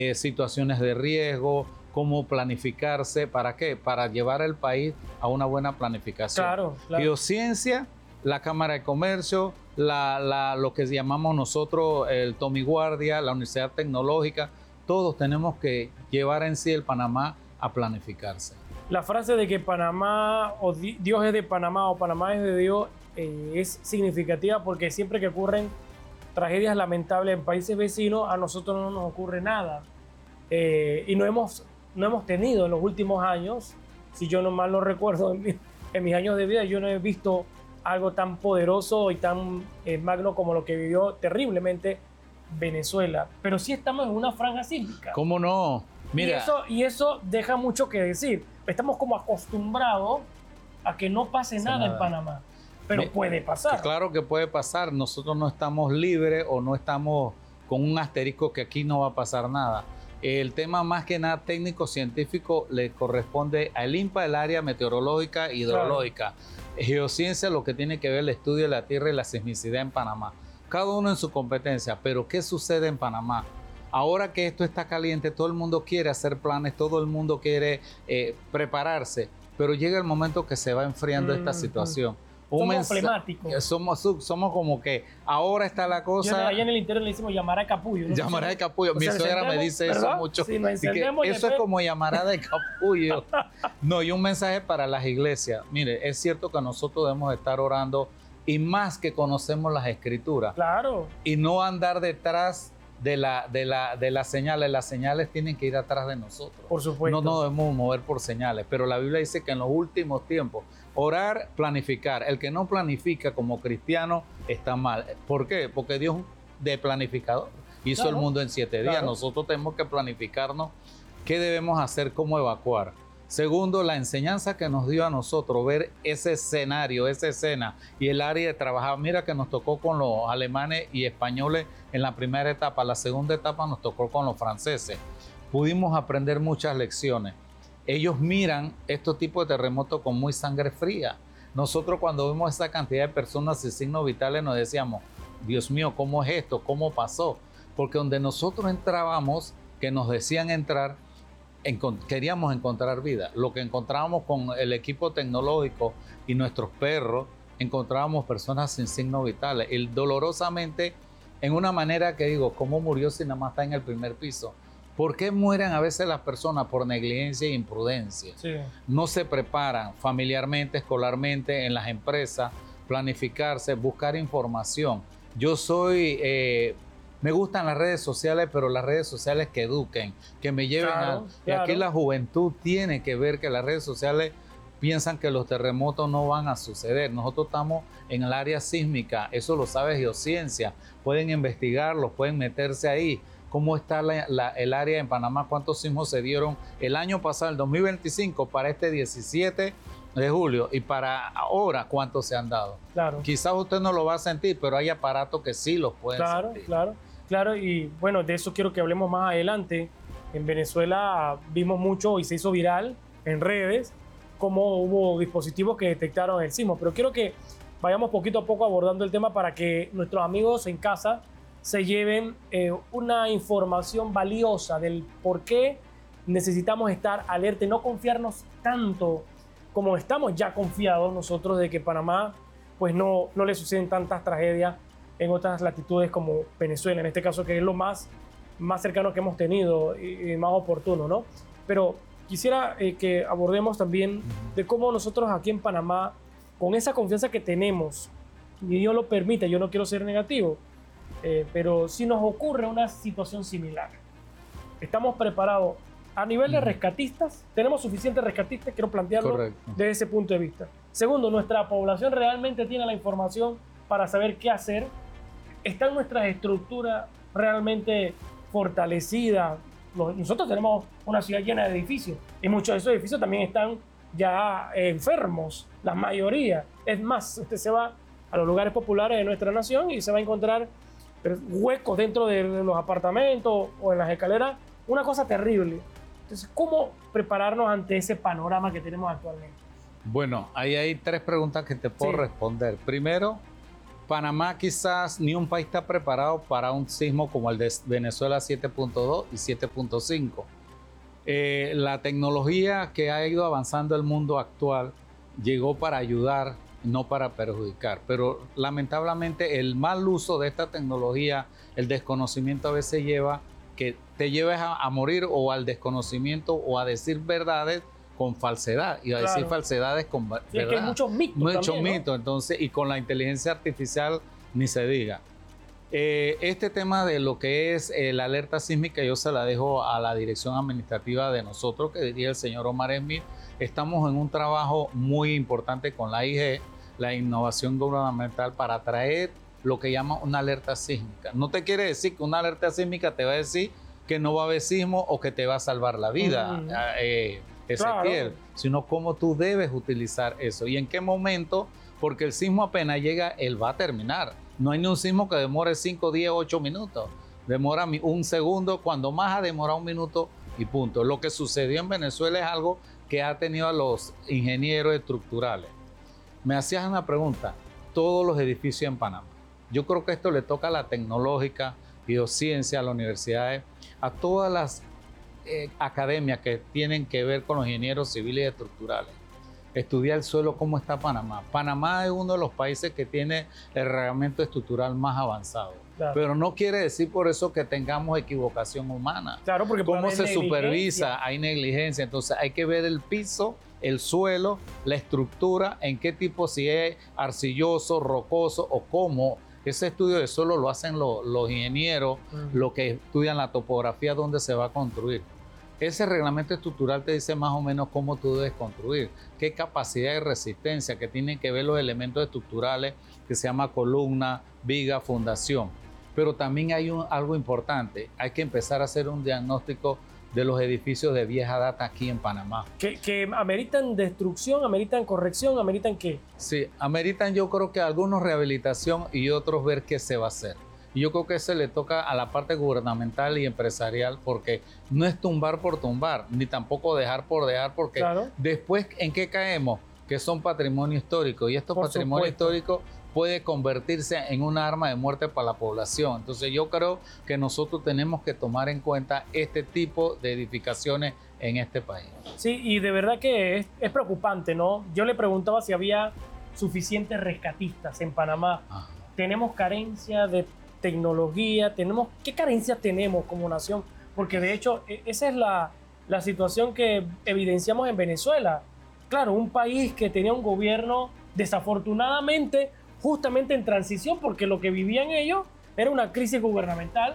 situaciones de riesgo, cómo planificarse, ¿para qué? Para llevar el país a una buena planificación. Claro, claro. Geociencia, la Cámara de Comercio, lo que llamamos nosotros el Tommy Guardia, la Universidad Tecnológica, todos tenemos que llevar en sí el Panamá a planificarse. La frase de que Panamá, o Dios es de Panamá o Panamá es de Dios, es significativa porque siempre que ocurren tragedias lamentables en países vecinos, a nosotros no nos ocurre nada. Y no hemos tenido en los últimos años, si yo no mal lo recuerdo, en mis años de vida, yo no he visto algo tan poderoso y tan magno como lo que vivió terriblemente Venezuela. Pero sí estamos en una franja sísmica. ¿Cómo no? Mira. Y eso deja mucho que decir. Estamos como acostumbrados a que no pase nada en Panamá. Pero puede pasar. Claro que puede pasar. Nosotros no estamos libres o no estamos con un asterisco que aquí no va a pasar nada. El tema más que nada técnico-científico le corresponde al INPA, el área meteorológica e hidrológica. Claro. Geociencia, lo que tiene que ver el estudio de la tierra y la sismicidad en Panamá. Cada uno en su competencia. Pero ¿qué sucede en Panamá? Ahora que esto está caliente, todo el mundo quiere hacer planes, todo el mundo quiere prepararse. Pero llega el momento que se va enfriando esta situación. Somos flemáticos. Somos como que ahora está la cosa. Allá en el interior le decimos llamará de capullo. ¿No? Llamará de capullo. Mi suegra me dice eso mucho. Sí, eso es como llamará de capullo. No, y un mensaje para las iglesias. Mire, es cierto que nosotros debemos estar orando y más que conocemos las escrituras. Claro. Y no andar detrás de las señales. Las señales tienen que ir atrás de nosotros. Por supuesto. No nos debemos mover por señales, pero la Biblia dice que en los últimos tiempos, orar, planificar. El que no planifica como cristiano está mal. ¿Por qué? Porque Dios de planificador hizo el mundo en 7 días. Nosotros tenemos que planificarnos qué debemos hacer, cómo evacuar. Segundo, la enseñanza que nos dio a nosotros, ver ese escenario, esa escena y el área de trabajar. Mira que nos tocó con los alemanes y españoles en la primera etapa. La segunda etapa nos tocó con los franceses. Pudimos aprender muchas lecciones. Ellos miran estos tipos de terremotos con muy sangre fría. Nosotros cuando vimos esa cantidad de personas sin signos vitales nos decíamos, Dios mío, ¿cómo es esto? ¿Cómo pasó? Porque donde nosotros entrábamos, que nos decían entrar, queríamos encontrar vida. Lo que encontrábamos con el equipo tecnológico y nuestros perros, encontrábamos personas sin signos vitales. Y dolorosamente, en una manera que digo, ¿cómo murió si nada más está en el primer piso? ¿Por qué mueren a veces las personas? Por negligencia e imprudencia. Sí. No se preparan familiarmente, escolarmente, en las empresas, planificarse, buscar información. Yo soy... me gustan las redes sociales, pero las redes sociales que eduquen, que me lleven Y aquí la juventud tiene que ver que las redes sociales piensan que los terremotos no van a suceder. Nosotros estamos en el área sísmica, eso lo sabe Geociencia. Pueden investigarlos, pueden meterse ahí. ¿Cómo está el área en Panamá? ¿Cuántos sismos se dieron el año pasado, el 2025, para este 17 de julio? Y para ahora, ¿cuántos se han dado? Claro. Quizás usted no lo va a sentir, pero hay aparatos que sí los pueden sentir. Claro, y bueno, de eso quiero que hablemos más adelante. En Venezuela vimos mucho y se hizo viral en redes cómo hubo dispositivos que detectaron el sismo, pero quiero que vayamos poquito a poco abordando el tema para que nuestros amigos en casa se lleven una información valiosa del por qué necesitamos estar alerta y no confiarnos tanto como estamos ya confiados nosotros de que Panamá pues no le suceden tantas tragedias en otras latitudes como Venezuela, en este caso, que es lo más cercano que hemos tenido y más oportuno, ¿no? Pero quisiera que abordemos también de cómo nosotros aquí en Panamá, con esa confianza que tenemos, y Dios lo permite, yo no quiero ser negativo, pero si nos ocurre una situación similar, estamos preparados a nivel de rescatistas, tenemos suficientes rescatistas, quiero plantearlo desde ese punto de vista. Segundo, nuestra población realmente tiene la información para saber qué hacer. ¿Están nuestras estructuras realmente fortalecidas? Nosotros tenemos una ciudad llena de edificios y muchos de esos edificios también están ya enfermos, la mayoría. Es más, usted se va a los lugares populares de nuestra nación y se va a encontrar huecos dentro de los apartamentos o en las escaleras, una cosa terrible. Entonces, ¿cómo prepararnos ante ese panorama que tenemos actualmente? Bueno, ahí hay 3 preguntas que te puedo responder. Primero, Panamá quizás ni un país está preparado para un sismo como el de Venezuela 7.2 y 7.5. La tecnología que ha ido avanzando el mundo actual llegó para ayudar, no para perjudicar. Pero lamentablemente el mal uso de esta tecnología, el desconocimiento a veces lleva que te lleves a morir o al desconocimiento o a decir verdades con falsedad y a decir falsedades con verdad. Sí, que hay muchos mitos. Muchos también, mitos, entonces, y con la inteligencia artificial ni se diga. Este tema de lo que es la alerta sísmica yo se la dejo a la dirección administrativa de nosotros, que diría el señor Omar Smith. Estamos en un trabajo muy importante con la IG, la innovación gubernamental, para traer lo que llama una alerta sísmica. No te quiere decir que una alerta sísmica te va a decir que no va a haber sismo o que te va a salvar la vida, Ezequiel, sino cómo tú debes utilizar eso y en qué momento, porque el sismo apenas llega, él va a terminar. No hay ni un sismo que demore 5, 10, 8 minutos. Demora un segundo, cuando más ha demorado un minuto y punto. Lo que sucedió en Venezuela es algo que ha tenido a los ingenieros estructurales. Me hacías una pregunta, todos los edificios en Panamá. Yo creo que esto le toca a la tecnológica, biociencia, a las universidades, a todas las academias que tienen que ver con los ingenieros civiles y estructurales. Estudiar el suelo, cómo está Panamá. Panamá es uno de los países que tiene el reglamento estructural más avanzado. Claro. Pero no quiere decir por eso que tengamos equivocación humana. Claro, porque cómo se supervisa, hay negligencia. Entonces hay que ver el piso, el suelo, la estructura, en qué tipo, si es arcilloso, rocoso o cómo. Ese estudio de suelo lo hacen los ingenieros, los que estudian la topografía donde se va a construir. Ese reglamento estructural te dice más o menos cómo tú debes construir, qué capacidad de resistencia, que tienen que ver los elementos estructurales que se llama columna, viga, fundación. Pero también hay algo importante, hay que empezar a hacer un diagnóstico de los edificios de vieja data aquí en Panamá. Que ameritan destrucción, ameritan corrección, ameritan qué. Sí, ameritan yo creo que algunos rehabilitación y otros ver qué se va a hacer. Y yo creo que se le toca a la parte gubernamental y empresarial, porque no es tumbar por tumbar, ni tampoco dejar por dejar, porque después ¿en qué caemos? Que son patrimonio histórico, y estos patrimonios históricos puede convertirse en un arma de muerte para la población. Entonces yo creo que nosotros tenemos que tomar en cuenta este tipo de edificaciones en este país. Sí, y de verdad que es preocupante, ¿no? Yo le preguntaba si había suficientes rescatistas en Panamá. Tenemos carencia de tecnología, ¿qué carencias tenemos como nación? Porque de hecho esa es la situación que evidenciamos en Venezuela. Claro, un país que tenía un gobierno desafortunadamente justamente en transición, porque lo que vivían ellos era una crisis gubernamental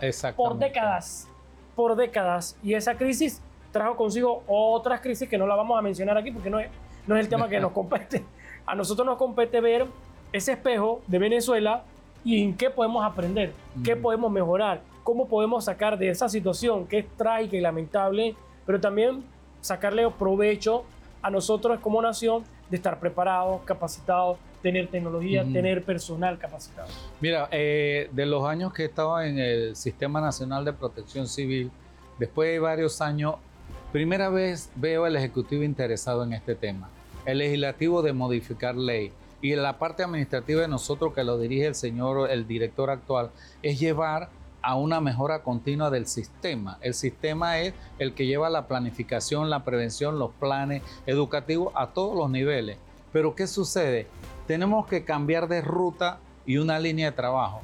por décadas, y esa crisis trajo consigo otras crisis que no la vamos a mencionar aquí porque no es el tema que nos compete. A nosotros nos compete ver ese espejo de Venezuela y en qué podemos aprender, qué podemos mejorar, cómo podemos sacar de esa situación que es trágica y lamentable, pero también sacarle provecho a nosotros como nación de estar preparados, capacitados, tener tecnología, tener personal capacitado. Mira, de los años que he estado en el Sistema Nacional de Protección Civil, después de varios años, primera vez veo al Ejecutivo interesado en este tema, el Legislativo de modificar ley, y en la parte administrativa de nosotros, que lo dirige el director actual, es llevar a una mejora continua del sistema. El sistema es el que lleva la planificación, la prevención, los planes educativos a todos los niveles. Pero ¿qué sucede? Tenemos que cambiar de ruta y una línea de trabajo.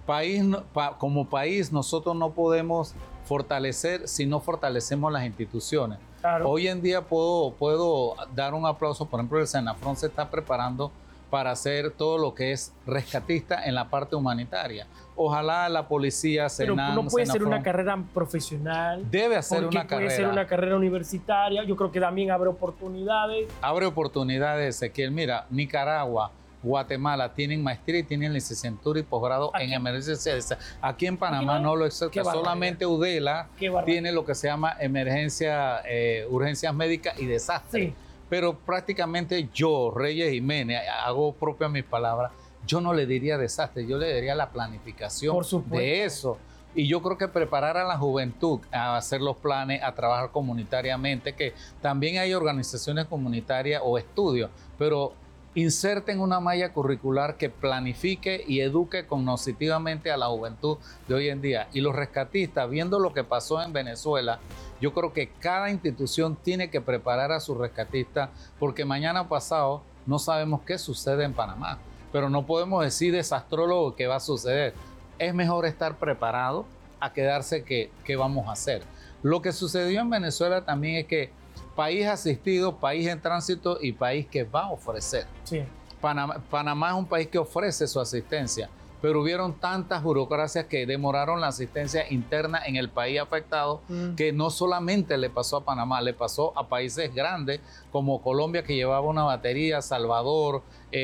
Como país nosotros no podemos fortalecer si no fortalecemos las instituciones. Claro. Hoy en día puedo dar un aplauso, por ejemplo, el Senafron se está preparando para hacer todo lo que es rescatista en la parte humanitaria. Ojalá la policía, Pero no puede ser una carrera profesional. Debe hacer una carrera. Puede ser una carrera universitaria. Yo creo que también abre oportunidades. Abre oportunidades, Ezequiel. Mira, Nicaragua, Guatemala tienen maestría y tienen licenciatura y posgrado en emergencia. Aquí en Panamá no lo existe. Solamente UDELA tiene lo que se llama urgencias médicas y desastres. Sí. Pero prácticamente yo, Reyes Jiménez, hago propias mis palabras, yo no le diría desastre, yo le diría la planificación de eso. Y yo creo que preparar a la juventud a hacer los planes, a trabajar comunitariamente, que también hay organizaciones comunitarias o estudios, pero inserten una malla curricular que planifique y eduque cognitivamente a la juventud de hoy en día. Y los rescatistas, viendo lo que pasó en Venezuela, yo creo que cada institución tiene que preparar a sus rescatistas, porque mañana pasado no sabemos qué sucede en Panamá, pero no podemos decir desastrólogo qué va a suceder. Es mejor estar preparado a quedarse qué vamos a hacer. Lo que sucedió en Venezuela también es que país asistido, país en tránsito y país que va a ofrecer. Sí. Panamá es un país que ofrece su asistencia, pero hubieron tantas burocracias que demoraron la asistencia interna en el país afectado, que no solamente le pasó a Panamá, le pasó a países grandes como Colombia, que llevaba una batería, Salvador,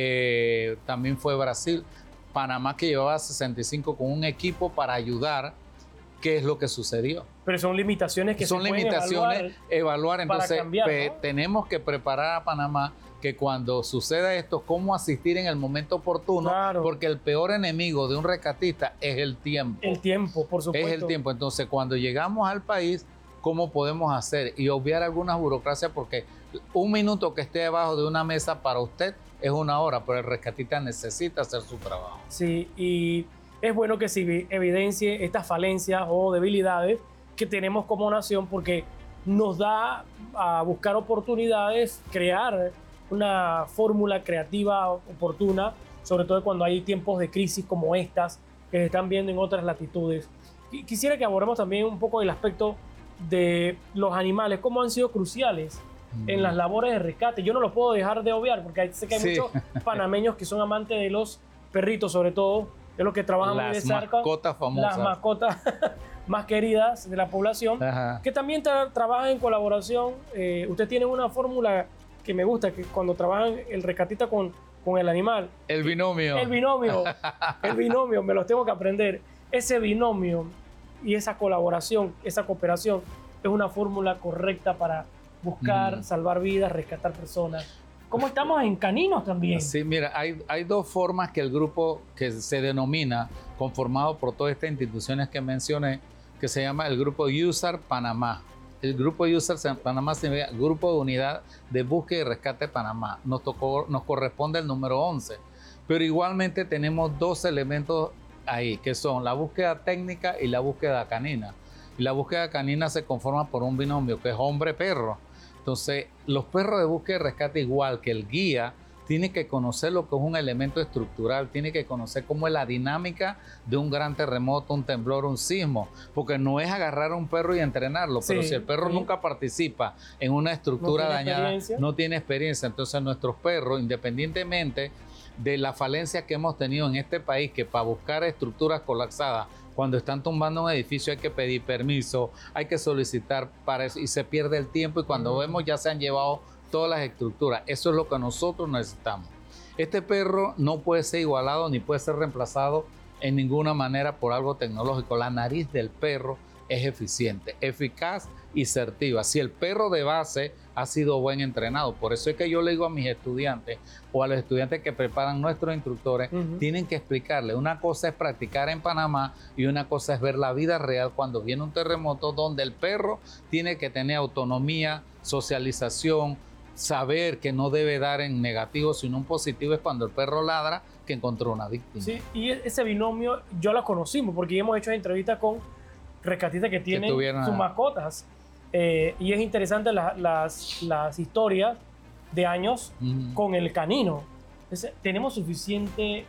también fue Brasil, Panamá, que llevaba 65 con un equipo para ayudar. ¿Qué es lo que sucedió? Pero son limitaciones que son se pueden evaluar. Entonces, para cambiar, ¿no? tenemos que preparar a Panamá que cuando suceda esto, cómo asistir en el momento oportuno, claro, porque el peor enemigo de un rescatista es el tiempo. El tiempo, por supuesto. Es el tiempo. Entonces, cuando llegamos al país, ¿cómo podemos hacer? Y obviar algunas burocracias, porque un minuto que esté debajo de una mesa para usted es una hora, pero el rescatista necesita hacer su trabajo. Sí, y es bueno que se evidencie estas falencias o debilidades que tenemos como nación, porque nos da a buscar oportunidades, crear una fórmula creativa oportuna, sobre todo cuando hay tiempos de crisis como estas que se están viendo en otras latitudes. Quisiera que abordemos también un poco el aspecto de los animales, cómo han sido cruciales en las labores de rescate. Yo no lo puedo dejar de obviar, porque sé que hay muchos panameños que son amantes de los perritos, sobre todo, de los que trabajan muy de cerca. Las mascotas famosas. Las mascotas más queridas de la población, que también trabajan en colaboración. Usted tiene una fórmula que me gusta, que cuando trabajan el rescatista con el animal. El binomio. El binomio, me los tengo que aprender. Ese binomio y esa colaboración, esa cooperación, es una fórmula correcta para buscar, salvar vidas, rescatar personas. ¿Cómo estamos en caninos también? Sí, mira, hay dos formas que el grupo que se denomina, conformado por todas estas instituciones que mencioné, que se llama el Grupo USAR Panamá. El Grupo USAR Panamá significa Grupo de Unidad de Búsqueda y Rescate Panamá. Nos corresponde el número 11. Pero igualmente tenemos dos elementos ahí, que son la búsqueda técnica y la búsqueda canina. Y la búsqueda canina se conforma por un binomio, que es hombre-perro. Entonces, los perros de búsqueda y rescate, igual que el guía, tiene que conocer lo que es un elemento estructural, tiene que conocer cómo es la dinámica de un gran terremoto, un temblor, un sismo, porque no es agarrar a un perro y entrenarlo, pero si el perro nunca participa en una estructura dañada, no tiene experiencia. Entonces, nuestros perros, independientemente de la falencia que hemos tenido en este país, que para buscar estructuras colapsadas, cuando están tumbando un edificio hay que pedir permiso, hay que solicitar para eso y se pierde el tiempo, y cuando vemos ya se han llevado todas las estructuras. Eso es lo que nosotros necesitamos. Este perro no puede ser igualado ni puede ser reemplazado en ninguna manera por algo tecnológico. La nariz del perro es eficiente, eficaz y certiva. Si el perro de base ha sido buen entrenado, por eso es que yo le digo a mis estudiantes o a los estudiantes que preparan nuestros instructores, tienen que explicarle, una cosa es practicar en Panamá y una cosa es ver la vida real cuando viene un terremoto, donde el perro tiene que tener autonomía, socialización, saber que no debe dar en negativo sino en positivo. Es cuando el perro ladra que encontró una víctima. Sí, y ese binomio yo la conocimos porque hemos hecho entrevistas con rescatistas que tienen sus mascotas, y es interesante las historias de años con el canino. ¿Tenemos suficiente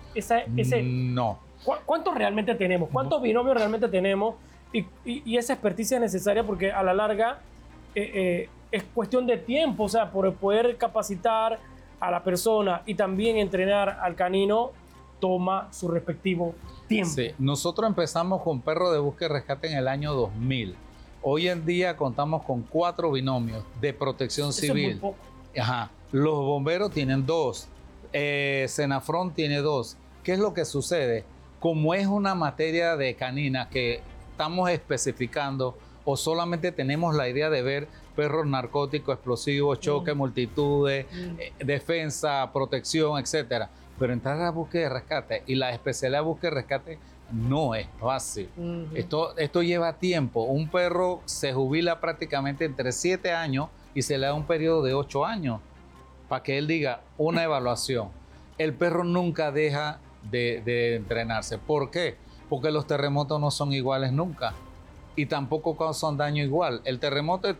No. ¿Cuántos realmente tenemos? ¿Cuántos binomios realmente tenemos? Y esa experticia es necesaria, porque a la larga es cuestión de tiempo, o sea, por poder capacitar a la persona y también entrenar al canino toma su respectivo tiempo. Sí, nosotros empezamos con perros de búsqueda y rescate en el año 2000. Hoy en día contamos con 4 binomios de protección civil. Es muy poco. Ajá. Los bomberos tienen 2. Senafrón tiene 2. ¿Qué es lo que sucede? Como es una materia de canina que estamos especificando, o solamente tenemos la idea de ver perros narcóticos, explosivos, choque, multitudes, defensa, protección, etcétera. Pero entrar a la búsqueda y rescate y la especialidad de búsqueda y rescate no es fácil. Esto lleva tiempo. Un perro se jubila prácticamente entre 7 años y se le da un periodo de 8 años. para que él diga una evaluación. El perro nunca deja de entrenarse. ¿Por qué? Porque los terremotos no son iguales nunca y tampoco causan daño igual. El terremoto